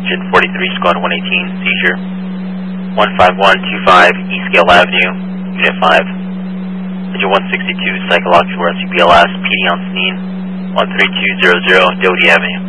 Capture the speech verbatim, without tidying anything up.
Engine forty-three, Squad one eighteen, seizure. one five one two five, East Gale Avenue, Unit five. Engine one sixty-two, psychological R C B L S, P D on scene, one three two zero zero, Doty Avenue.